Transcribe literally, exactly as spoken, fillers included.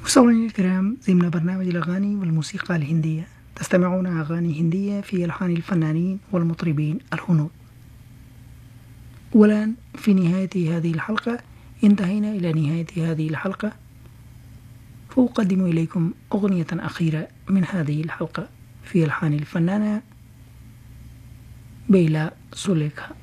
مستمعينا الكرام، ضمن برنامج الأغاني والموسيقى الهندية تستمعون أغاني هندية في ألحان الفنانين والمطربين الهنود. والآن في نهاية هذه الحلقة انتهينا إلى نهاية هذه الحلقة، فأقدم إليكم أغنية أخيرة من هذه الحلقة في ألحان الفنانة بيلا سوليكا.